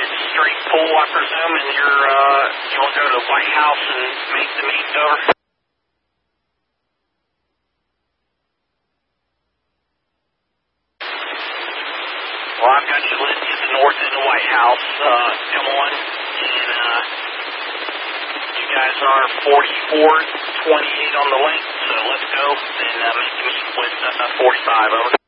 It's straight pool, I presume, and you want to go to the White House and make the meet over? Well, I've got you listed at the north end of White House. Come on, and you guys are 44-28 on the link, so let's go and make the meet with 45, over.